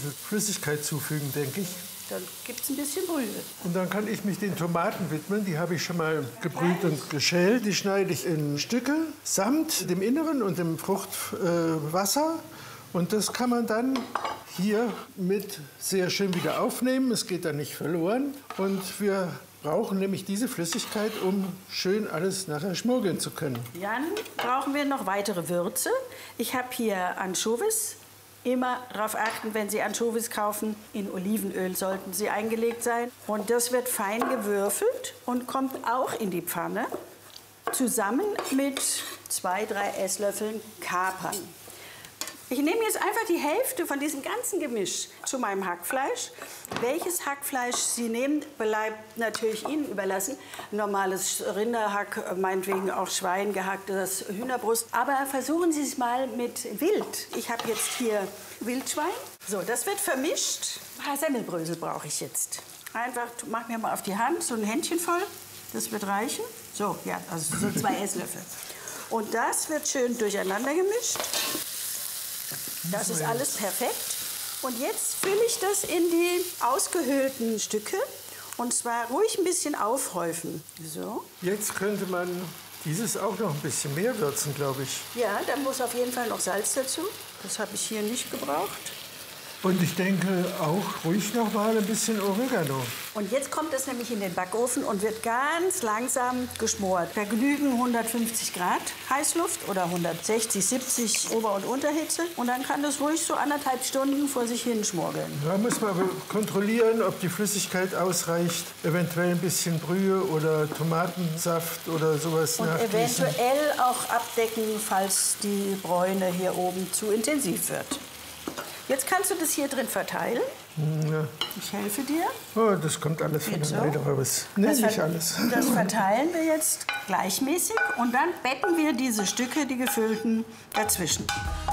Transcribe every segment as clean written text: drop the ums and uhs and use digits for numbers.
Flüssigkeit zufügen, denke ich. Dann gibt es ein bisschen Brühe. Und dann kann ich mich den Tomaten widmen. Die habe ich schon mal gebrüht und geschält. Die schneide ich in Stücke samt dem Inneren und dem Fruchtwasser. Und das kann man dann hier mit sehr schön wieder aufnehmen. Es geht dann nicht verloren. Und wir brauchen nämlich diese Flüssigkeit, um schön alles nachher schmuggeln zu können. Dann brauchen wir noch weitere Würze. Ich habe hier Anchovies. Immer darauf achten, wenn Sie Anchovies kaufen, in Olivenöl sollten sie eingelegt sein. Und das wird fein gewürfelt und kommt auch in die Pfanne, zusammen mit 2, 3 Esslöffeln Kapern. Ich nehme jetzt einfach die Hälfte von diesem ganzen Gemisch zu meinem Hackfleisch. Welches Hackfleisch Sie nehmen, bleibt natürlich Ihnen überlassen. Normales Rinderhack, meinetwegen auch Schwein, gehacktes Hühnerbrust. Aber versuchen Sie es mal mit Wild. Ich habe jetzt hier Wildschwein. So, das wird vermischt. Ein paar Semmelbrösel brauche ich jetzt. Einfach, mach mir mal auf die Hand, so ein Händchen voll. Das wird reichen. So, ja, also so 2 Esslöffel. Und das wird schön durcheinander gemischt. Das ist alles perfekt. Und jetzt fülle ich das in die ausgehöhlten Stücke. Und zwar ruhig ein bisschen aufhäufen. So. Jetzt könnte man dieses auch noch ein bisschen mehr würzen, glaube ich. Ja, da muss auf jeden Fall noch Salz dazu. Das habe ich hier nicht gebraucht. Und ich denke auch ruhig noch mal ein bisschen Oregano. Und jetzt kommt es nämlich in den Backofen und wird ganz langsam geschmort. Da genügen 150 Grad Heißluft oder 160, 70 Ober- und Unterhitze. Und dann kann das ruhig so 1,5 Stunden vor sich hin schmorgeln. Da muss man aber kontrollieren, ob die Flüssigkeit ausreicht. Eventuell ein bisschen Brühe oder Tomatensaft oder sowas Und nachgießen. eventuell auch abdecken, falls die Bräune hier oben zu intensiv wird. Jetzt kannst du das hier drin verteilen. Ja. Ich helfe dir. Oh, das kommt alles von Geht alleine so? raus. Nee, nicht alles. Das verteilen wir jetzt gleichmäßig und dann betten wir diese Stücke, die gefüllten, dazwischen.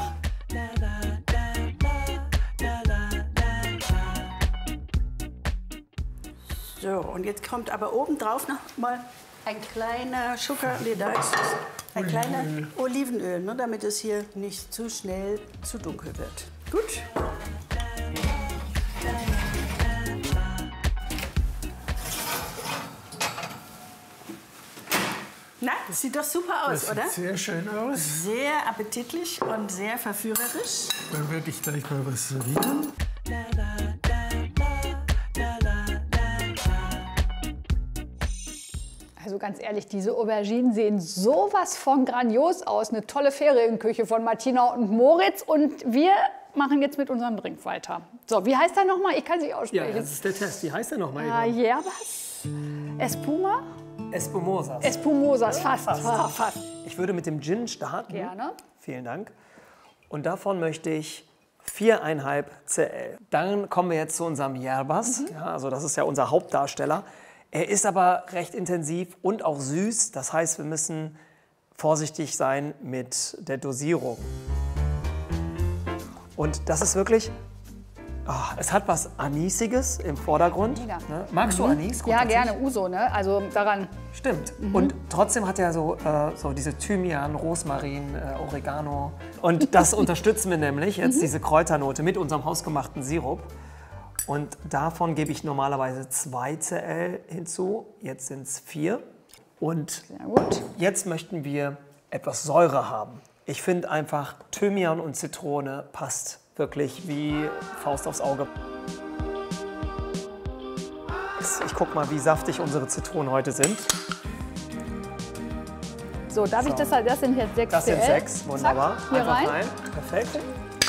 So, und jetzt kommt aber obendrauf noch mal ein kleiner Zucker, nee, da ist es. Ein kleiner Olivenöl, ne, damit es hier nicht zu schnell zu dunkel wird. Gut. Na, das sieht doch super aus, Das oder? sieht sehr schön aus. Sehr appetitlich und sehr verführerisch. Dann werde ich gleich mal was servieren. Also ganz ehrlich, diese Auberginen sehen sowas von grandios aus. Eine tolle Ferienküche von Martina und Moritz. Und wir machen jetzt mit unserem Drink weiter. So, wie heißt er nochmal? Ich kann sie aussprechen. Ja, das ist der Test. Wie heißt der nochmal? Hierbas? Espuma? Espumosas. Espumosas, fast. Fast. Fast. Ich würde mit dem Gin starten. Gerne. Vielen Dank. Und davon möchte ich 4,5 Cl. Dann kommen wir jetzt zu unserem Hierbas. Ja, also das ist ja unser Hauptdarsteller. Er ist aber recht intensiv und auch süß. Das heißt, wir müssen vorsichtig sein mit der Dosierung. Und das ist wirklich, es hat was Anisiges im Vordergrund. Mega. Ne? Magst du Anis? Ja, grundsätzlich? gerne. Uso, ne? Also daran. Stimmt. Und trotzdem hat er so diese Thymian, Rosmarin, Oregano. Und das unterstützen wir nämlich jetzt, diese Kräuternote mit unserem hausgemachten Sirup. Und davon gebe ich normalerweise 2 Cl hinzu. Jetzt sind es 4. Und Sehr gut. jetzt möchten wir etwas Säure haben. Ich finde einfach, Thymian und Zitrone passt wirklich wie Faust aufs Auge. Ich guck mal, wie saftig unsere Zitronen heute sind. So, darf ich das? Das sind jetzt 6 Das sind Cl. 6, wunderbar. Zack, hier Einfach rein. Perfekt.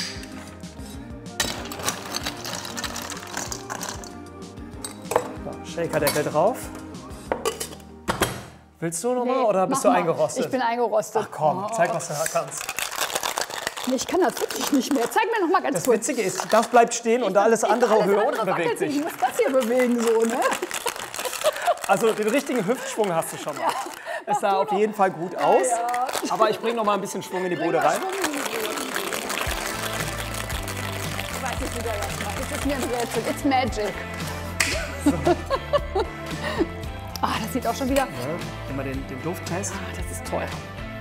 So, Shakerdeckel drauf. Willst du nochmal oder bist du mach mal. eingerostet? Ich bin eingerostet. Ach komm, zeig, was du kannst. Nee, ich kann das wirklich nicht mehr. Zeig mir noch mal ganz Das kurz. Witzige ist, das bleibt stehen und alles andere höher unten bewegt sich. Ich muss das hier bewegen, so, ne? Also den richtigen Hüftschwung hast du schon mal. Es sah auf jeden Fall gut aus, aber ich bringe noch mal ein bisschen Schwung in die Bude rein. Ich weiß nicht, wie der das macht. Das ist mir ein Rätsel. It's magic. Das sieht auch schon wieder... Ja, immer den Dufttest. Das ist toll.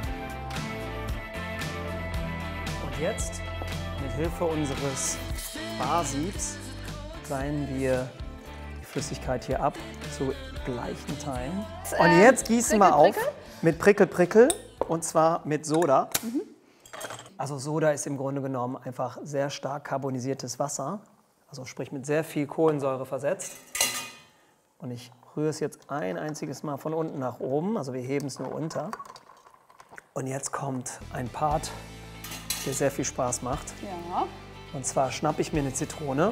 Und jetzt, mit Hilfe unseres Sparsiebs seien wir die Flüssigkeit hier ab zu gleichen Teilen. Und jetzt gießen wir auf mit Prickel und zwar mit Soda. Also Soda ist im Grunde genommen einfach sehr stark carbonisiertes Wasser, also sprich mit sehr viel Kohlensäure versetzt. Und ich rühre es jetzt ein einziges Mal von unten nach oben, also wir heben es nur unter. Und jetzt kommt ein Part, der sehr viel Spaß macht. Ja. Und zwar schnappe ich mir eine Zitrone.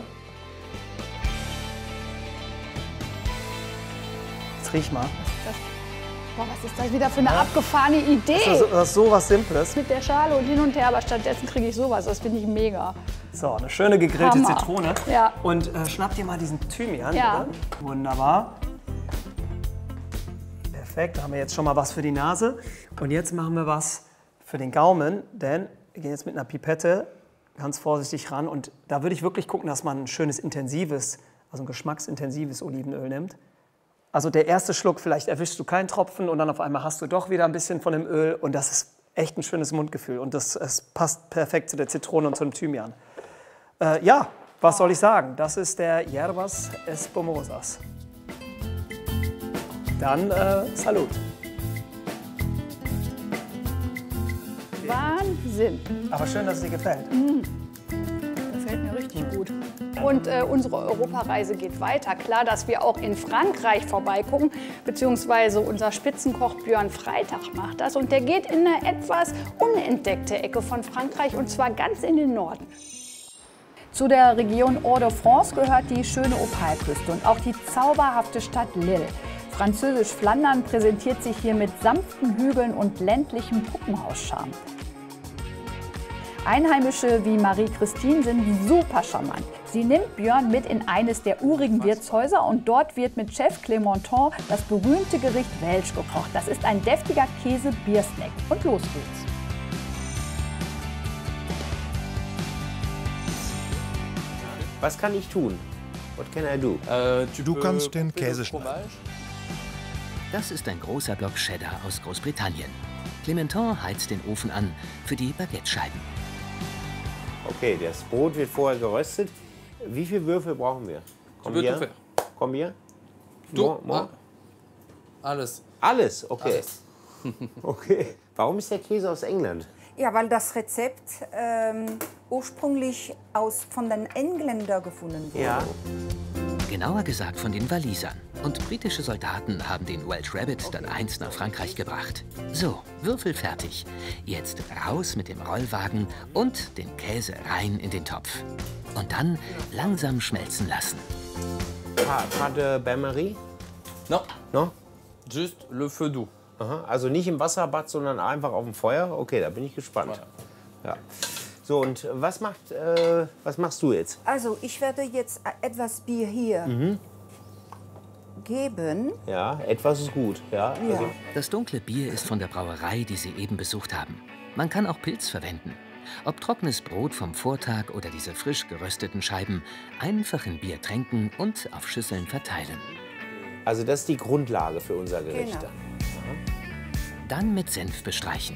Jetzt riech mal. Boah, was ist das wieder für eine abgefahrene Idee? Das ist so was Simples. Mit der Schale und hin und her, aber stattdessen kriege ich sowas. Das finde ich mega. So, eine schöne gegrillte Hammer. Zitrone. Ja. Und schnapp dir mal diesen Thymian. Ja. Oder? Wunderbar. Perfekt, da haben wir jetzt schon mal was für die Nase. Und jetzt machen wir was für den Gaumen, denn wir gehen jetzt mit einer Pipette ganz vorsichtig ran. Und da würde ich wirklich gucken, dass man ein schönes intensives, also ein geschmacksintensives Olivenöl nimmt. Also der erste Schluck, vielleicht erwischst du keinen Tropfen und dann auf einmal hast du doch wieder ein bisschen von dem Öl. Und das ist echt ein schönes Mundgefühl. Und es passt perfekt zu der Zitrone und zum Thymian. Ja, was soll ich sagen? Das ist der Hierbas Espumosas. Dann Salut. Wahnsinn. Aber schön, dass es dir gefällt. Gefällt mir richtig gut. Und unsere Europareise geht weiter. Klar, dass wir auch in Frankreich vorbeigucken, beziehungsweise unser Spitzenkoch Björn Freitag macht das. Und der geht in eine etwas unentdeckte Ecke von Frankreich, und zwar ganz in den Norden. Zu der Region Hauts-de-France gehört die schöne Opalküste und auch die zauberhafte Stadt Lille. Französisch Flandern präsentiert sich hier mit sanften Hügeln und ländlichem Puppenhauscharme. Einheimische wie Marie-Christine sind super charmant. Sie nimmt Björn mit in eines der urigen Wirtshäuser und dort wird mit Chef Clémenton das berühmte Gericht Welsch gekocht. Das ist ein deftiger Käse-Biersnack. Und los geht's. Was kann ich tun? What can I do? Du kannst den Käse schneiden. Das ist ein großer Block Cheddar aus Großbritannien. Clémenton heizt den Ofen an für die Baguettescheiben. Okay, das Brot wird vorher geröstet. Wie viele Würfel brauchen wir? Combien? Combien? Alles. Alles? Okay. Alles. Okay. Warum ist der Käse aus England? Ja, weil das Rezept ursprünglich von den Engländern gefunden wurde. Ja. Genauer gesagt von den Walisern. Und britische Soldaten haben den Welsh Rabbit dann einst nach Frankreich gebracht. So, Würfel fertig. Jetzt raus mit dem Rollwagen und den Käse rein in den Topf. Und dann langsam schmelzen lassen. Pas de bain-marie? Non. No? Juste le feu doux. Aha. Also nicht im Wasserbad, sondern einfach auf dem Feuer? Okay, da bin ich gespannt. Ja. So, und was machst du jetzt? Also, ich werde jetzt etwas Bier hier geben. Ja, etwas ist gut. Ja. Ja. Also, Das dunkle Bier ist von der Brauerei, die Sie eben besucht haben. Man kann auch Pilz verwenden. Ob trockenes Brot vom Vortag oder diese frisch gerösteten Scheiben, einfach in Bier tränken und auf Schüsseln verteilen. also das ist die Grundlage für unser Gericht. Genau. Dann mit Senf bestreichen.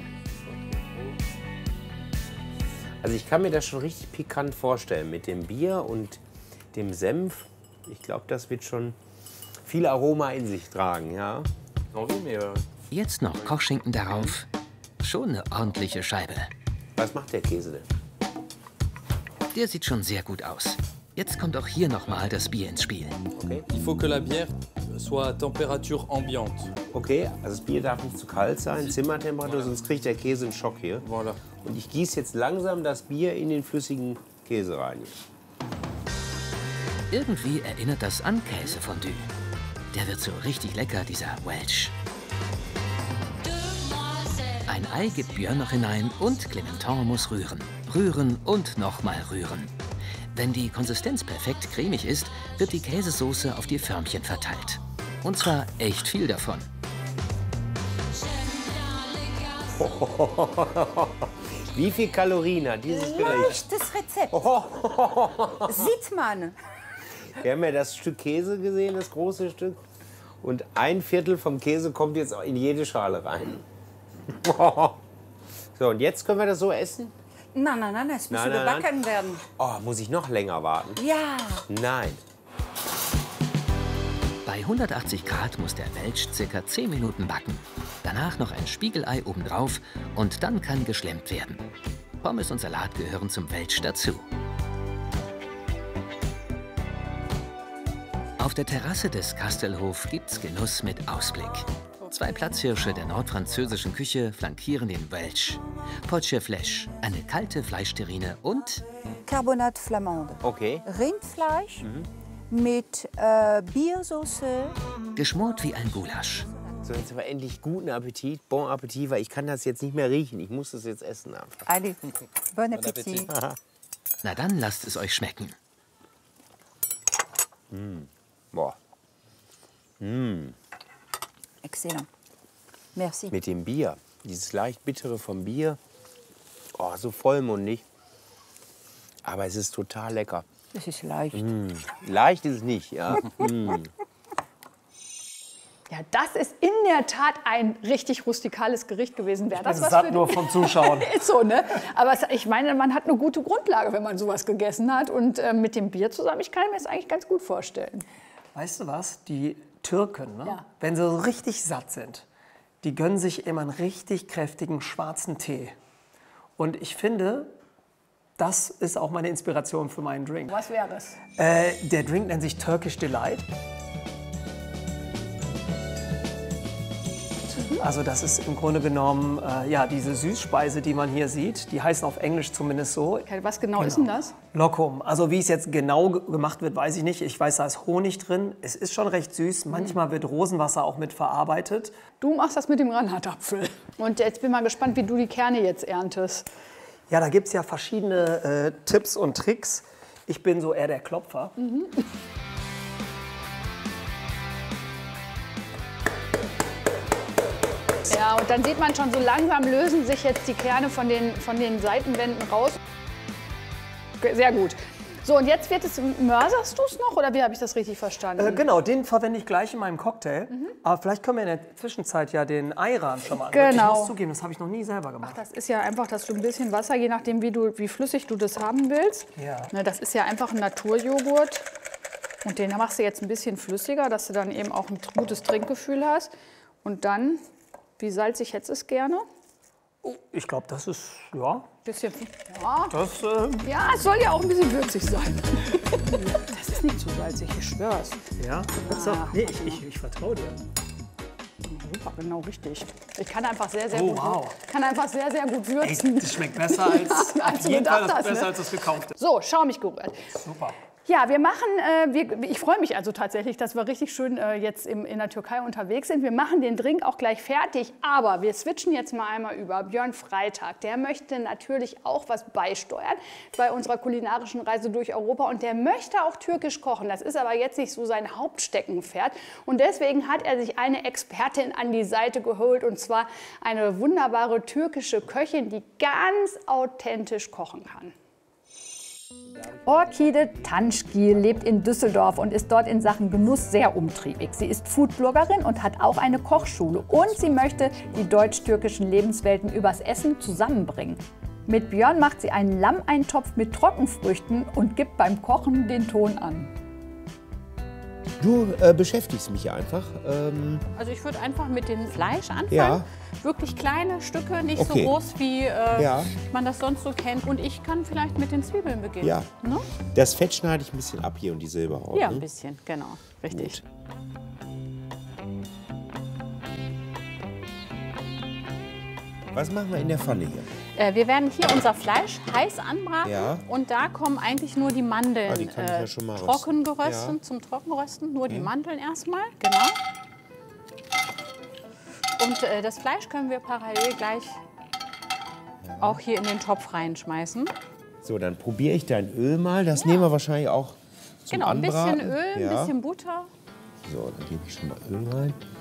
Also ich kann mir das schon richtig pikant vorstellen mit dem Bier und dem Senf. Ich glaube, das wird schon viel Aroma in sich tragen, ja. Jetzt noch Kochschinken darauf. Schon eine ordentliche Scheibe. Was macht der Käse denn? Der sieht schon sehr gut aus. Jetzt kommt auch hier nochmal das Bier ins Spiel. Okay. Il faut que la bière soit à température ambiante. Okay, also das Bier darf nicht zu kalt sein, Zimmertemperatur, sonst kriegt der Käse einen Schock hier. Voilà. Und ich gieße jetzt langsam das Bier in den flüssigen Käse rein. Irgendwie erinnert das an Käsefondue. Der wird so richtig lecker, dieser Welsh. Ein Ei gibt Björn noch hinein und Clémenton muss rühren. Rühren und nochmal rühren. Wenn die Konsistenz perfekt cremig ist, wird die Käsesoße auf die Förmchen verteilt. Und zwar echt viel davon. Wie viel Kalorien hat dieses Gericht? Leichtes Rezept. Sieht man. Wir haben ja das Stück Käse gesehen, das große Stück. Und ein Viertel vom Käse kommt jetzt in jede Schale rein. So, und jetzt können wir das so essen? Nein, es muss überbacken werden. Oh, muss ich noch länger warten? Ja. Nein. Bei 180 Grad muss der Welch ca. 10 Minuten backen. Danach noch ein Spiegelei obendrauf und dann kann geschlemmt werden. Pommes und Salat gehören zum Welch dazu. Auf der Terrasse des Kastelhof gibt's Genuss mit Ausblick. 2 Platzhirsche der nordfranzösischen Küche flankieren den Welch. Poche Flèche, eine kalte Fleischterrine und Carbonate Flamande. Okay. Rindfleisch mit Biersauce. geschmort wie ein Gulasch. So, jetzt aber endlich guten Appetit. Bon Appetit, weil ich kann das jetzt nicht mehr riechen. Ich muss das jetzt essen einfach. Allez, bon appétit. Na dann lasst es euch schmecken. Boah. Excellent. Merci. Mit dem Bier. Dieses leicht bittere vom Bier. Oh, so vollmundig. Aber es ist total lecker. Das ist leicht. Leicht ist es nicht, ja. Ja, das ist in der Tat ein richtig rustikales Gericht gewesen. Wäre das bin was satt für nur vom Zuschauen. Ist so, ne? Aber ich meine, man hat eine gute Grundlage, wenn man sowas gegessen hat. Und mit dem Bier zusammen, ich kann mir das eigentlich ganz gut vorstellen. Weißt du was? Die Türken, ne? Ja. Wenn sie so richtig satt sind, die gönnen sich immer einen richtig kräftigen schwarzen Tee. Und ich finde, das ist auch meine Inspiration für meinen Drink. Was wäre es? Der Drink nennt sich Turkish Delight. Also das ist im Grunde genommen ja, diese Süßspeise, die man hier sieht. Die heißen auf Englisch zumindest so. Was genau ist denn das? Lokum. Also wie es jetzt genau gemacht wird, weiß ich nicht. Ich weiß, da ist Honig drin. Es ist schon recht süß. Manchmal wird Rosenwasser auch mit verarbeitet. Du machst das mit dem Granatapfel. Und jetzt bin ich mal gespannt, wie du die Kerne jetzt erntest. Ja, da gibt es ja verschiedene Tipps und Tricks. Ich bin so eher der Klopfer. Ja, und dann sieht man schon, so langsam lösen sich jetzt die Kerne von den Seitenwänden raus. Sehr gut. So, und jetzt mörserst du es noch, oder wie habe ich das richtig verstanden? Genau, den verwende ich gleich in meinem Cocktail. Aber vielleicht können wir in der Zwischenzeit ja den Ayran schon mal anwenden. Genau. Ich muss zugeben, das habe ich noch nie selber gemacht. Das ist ja einfach, dass du ein bisschen Wasser, je nachdem wie flüssig du das haben willst. Ja. Ne, das ist ja einfach ein Naturjoghurt. Und den machst du jetzt ein bisschen flüssiger, dass du dann eben auch ein gutes Trinkgefühl hast. Und dann, wie salzig hättest du es gerne? Ich glaube, das ist, ja, Bisschen, ja. das, Ja, es soll ja auch ein bisschen würzig sein. Das ist nicht zu salzig, ich schwör's. ja. So, nee, ich vertraue dir. Super, genau richtig. Ich kann einfach sehr, sehr Oh, gut, wow. kann einfach sehr, sehr gut Ey, würzen. das schmeckt besser als, Als auf du jeden Fall gedacht hast, besser ne? als das gekaufte. So, schaumig gerührt. Super. Ja, wir machen, ich freue mich also tatsächlich, dass wir richtig schön jetzt in der Türkei unterwegs sind. Wir machen den Drink auch gleich fertig, aber wir switchen jetzt mal einmal über. Björn Freitag, der möchte natürlich auch was beisteuern bei unserer kulinarischen Reise durch Europa und der möchte auch türkisch kochen. Das ist aber jetzt nicht so sein Hauptsteckenpferd und deswegen hat er sich eine Expertin an die Seite geholt und zwar eine wunderbare türkische Köchin, die ganz authentisch kochen kann. Orkide Tanschgil lebt in Düsseldorf und ist dort in Sachen Genuss sehr umtriebig. Sie ist Foodbloggerin und hat auch eine Kochschule. Und sie möchte die deutsch-türkischen Lebenswelten übers Essen zusammenbringen. Mit Björn macht sie einen Lammeintopf mit Trockenfrüchten und gibt beim Kochen den Ton an. Du beschäftigst mich ja einfach. Also ich würde einfach mit dem Fleisch anfangen. Ja. Wirklich kleine Stücke, nicht Okay. so groß, wie Ja. man das sonst so kennt. Und ich kann vielleicht mit den Zwiebeln beginnen. Ja. Ne? Das Fett schneide ich ein bisschen ab hier und die Silberhaut. Ja, ne? ein bisschen, genau. Richtig. Gut. Was machen wir in der Pfanne hier? Wir werden hier unser Fleisch heiß anbraten. Ja. Und da kommen eigentlich nur die Mandeln Die kann ich ja schon mal trocken rösten. gerösten, Ja. zum Trockenrösten. Nur die Mandeln erstmal, genau. Und das Fleisch können wir parallel gleich auch hier in den Topf reinschmeißen. So, dann probiere ich dein Öl mal. Das nehmen wir wahrscheinlich auch zum Genau, ein Anbraten. bisschen Öl, ein Ja. bisschen Butter. So, dann gebe ich schon mal Öl rein.